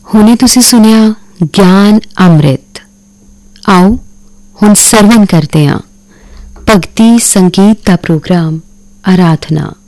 ਹੁਣੇ ਤੁਸੀਂ ਸੁਣਿਆ ਗਿਆਨ ਅੰਮ੍ਰਿਤ। ਆਓ ਹੁਣ ਸਰਵਨ ਕਰਦੇ ਹਾਂ ਭਗਤੀ ਸੰਗੀਤ ਦਾ ਪ੍ਰੋਗਰਾਮ ਆਰਾਧਨਾ।